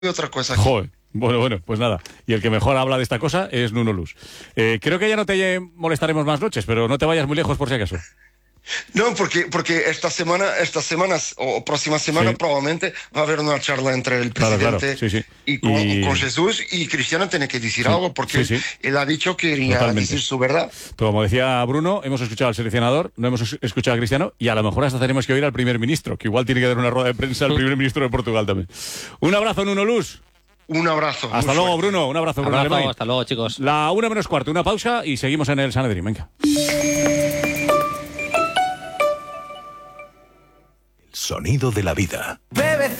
otra cosa. Aquí. Joder. Bueno, pues nada. Y el que mejor habla de esta cosa es Nuno Luz. Creo que ya no te molestaremos más noches, pero no te vayas muy lejos por si acaso. No, porque estas semanas o próxima semana Sí. probablemente va a haber una charla entre el presidente Claro. Sí. y con Jesús, y Cristiano tiene que decir algo porque Sí. él ha dicho que iría a decir su verdad. Pero como decía Bruno, hemos escuchado al seleccionador, no hemos escuchado a Cristiano y a lo mejor hasta tenemos que oír al primer ministro, que igual tiene que dar una rueda de prensa al primer ministro de Portugal también. Un abrazo, Nuno Luz. Un abrazo. Hasta luego, Bruno. Un abrazo, Bruno Alemany. Hasta luego, chicos. La 1:15, una pausa y seguimos en el Sanedrín. Venga. Sonido de la vida. BBC.